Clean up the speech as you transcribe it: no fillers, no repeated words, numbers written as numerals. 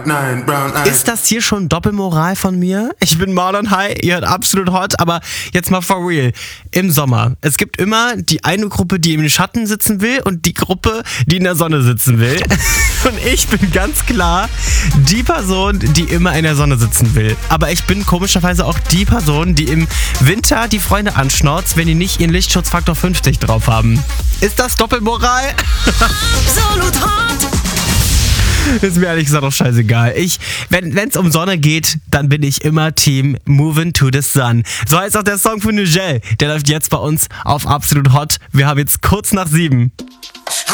Ist das hier schon Doppelmoral von mir? Ich bin Marlon High, ihr hört absolut hot, aber jetzt mal for real. Im Sommer, es gibt immer die eine Gruppe, die im Schatten sitzen will und die Gruppe, die in der Sonne sitzen will. Und ich bin ganz klar die Person, die immer in der Sonne sitzen will. Aber ich bin komischerweise auch die Person, die im Winter die Freunde anschnauzt, wenn die nicht ihren Lichtschutzfaktor 50 drauf haben. Ist das Doppelmoral? Absolut hot. Ist mir ehrlich gesagt auch scheißegal. Wenn es um Sonne geht, dann bin ich immer Team Moving to the Sun. So heißt auch der Song von Nigel. Der läuft jetzt bei uns auf Absolut Hot. Wir haben jetzt kurz nach 7.